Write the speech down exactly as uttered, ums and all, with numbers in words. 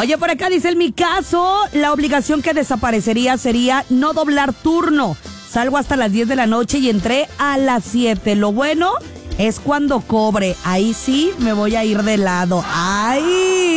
Oye, por acá dice, en mi caso, la obligación que desaparecería sería no doblar turno. Salgo hasta las diez de la noche y entré a las siete. Lo bueno es cuando cobre. Ahí sí me voy a ir de lado. ¡Ay!